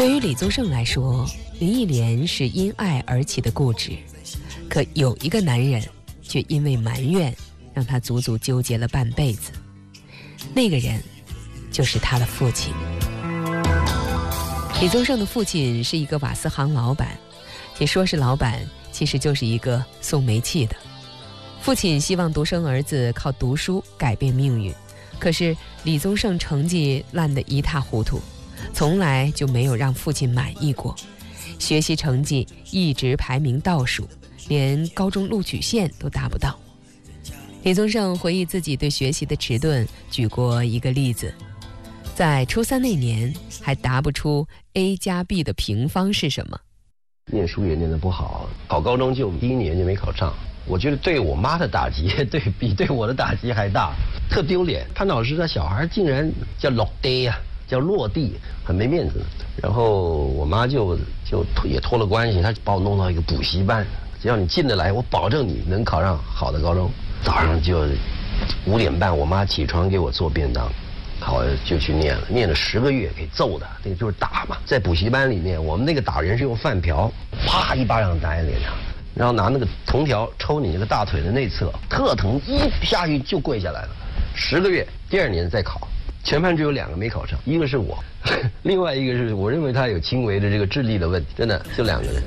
对于李宗盛来说，林忆莲是因爱而起的固执，可有一个男人却因为埋怨让他足足纠结了半辈子，那个人就是他的父亲。李宗盛的父亲是一个瓦斯行老板，也说是老板，其实就是一个送煤气的。父亲希望独生儿子靠读书改变命运，可是李宗盛成绩烂得一塌糊涂，从来就没有让父亲满意过，学习成绩一直排名倒数，连高中录取线都达不到。李宗盛回忆自己对学习的迟钝，举过一个例子，在初三那年还答不出 a 加 b 的平方是什么。 念书也念得不好，考高中就第一年就没考上。我觉得对我妈的打击比对我的打击还大，特丢脸。潘老师的小孩竟然叫落地啊，叫落地，很没面子。然后我妈就也托了关系，她把我弄到一个补习班，只要你进得来，我保证你能考上好的高中。早上就5点半，我妈起床给我做便当，好就去念了，念了10个月，给揍的，那个就是打嘛。在补习班里面，我们那个打人是用饭瓢，啪一巴掌打在脸上。然后拿那个铜条抽你那个大腿的内侧，特疼，一下去就跪下来了。10个月，第2年再考，全班只有2个没考上，一个是我，另外一个是我认为他有轻微的这个智力的问题，真的就2个人。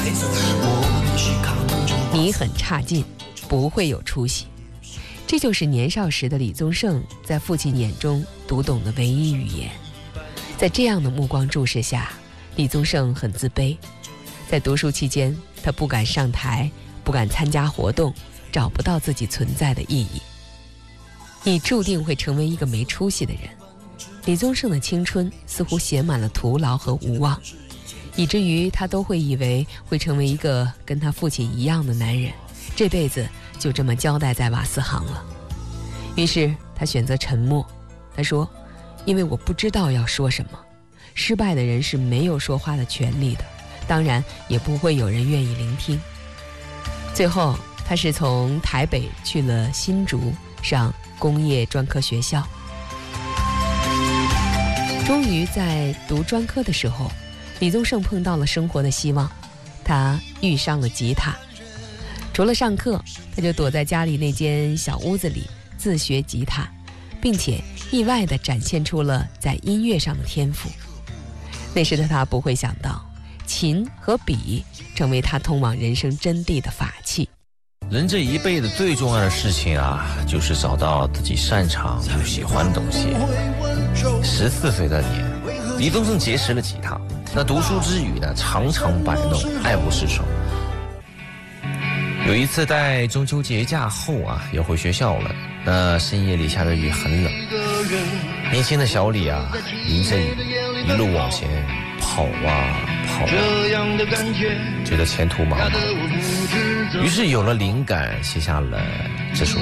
你很差劲，不会有出息，这就是年少时的李宗盛在父亲眼中读懂的唯一语言。在这样的目光注视下，李宗盛很自卑。在读书期间，他不敢上台，不敢参加活动，找不到自己存在的意义。你注定会成为一个没出息的人。李宗盛的青春似乎写满了徒劳和无望，以至于他都会以为会成为一个跟他父亲一样的男人，这辈子就这么交代在瓦斯行了。于是他选择沉默。他说，因为我不知道要说什么，失败的人是没有说话的权利的，当然也不会有人愿意聆听。最后他是从台北去了新竹上工业专科学校。终于在读专科的时候，李宗盛碰到了生活的希望，他遇上了吉他。除了上课，他就躲在家里那间小屋子里自学吉他，并且意外地展现出了在音乐上的天赋。那时的他不会想到，琴和笔成为他通往人生真谛的法器。 人这一辈子最重要的事情啊，就是找到自己擅长又喜欢的东西。14岁那年，李宗盛结识了吉他，那读书之余呢，常常摆弄，爱不释手。有一次在中秋节假后啊，要回学校了，那深夜里下着雨，很冷。年轻的小李啊，淋着雨一路往前跑啊跑啊，觉得前途茫茫，于是有了灵感，写下了这首